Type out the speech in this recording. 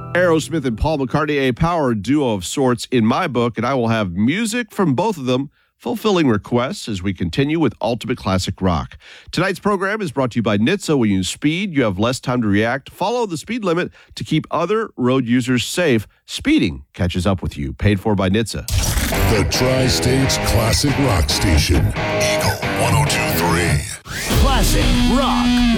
Aerosmith and Paul McCartney, a power duo of sorts in my book, and I will have music from both of them fulfilling requests as we continue with Ultimate Classic Rock. Tonight's program is brought to you by NHTSA. When you use speed, you have less time to react. Follow the speed limit to keep other road users safe. Speeding catches up with you. Paid for by NHTSA. The Tri-States Classic Rock Station. Eagle 102.3. Classic Rock